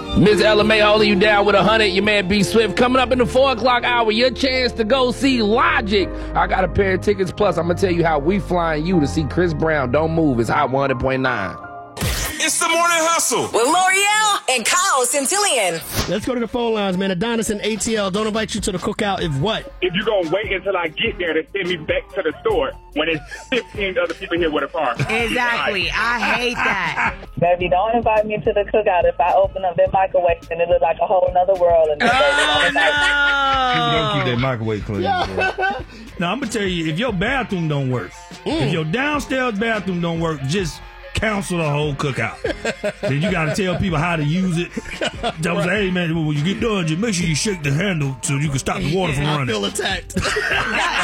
Miss Ella May holding you down with 100. Your man B Swift coming up in the 4 o'clock hour. Your chance to go see Logic. I got a pair of tickets. Plus, I'm gonna tell you how we flying you to see Chris Brown. Don't move. It's Hot 100.9. It's the Morning Hustle with L'Oreal and Kyle Centillion. Let's go to the phone lines, man. Adonis and ATL don't invite you to the cookout if what? If you're going to wait until I get there to send me back to the store when there's 15 other people here with a car. Exactly. I hate that. Baby, don't invite me to the cookout if I open up that microwave and it looks like a whole nother world. And People don't keep that microwave clean. Now, I'm going to tell you, if your bathroom don't work, if your downstairs bathroom don't work, just cancel the whole cookout. Then you got to tell people how to use it. Tell them, hey, man, when you get done, just make sure you shake the handle so you can stop the water from running. I feel attacked.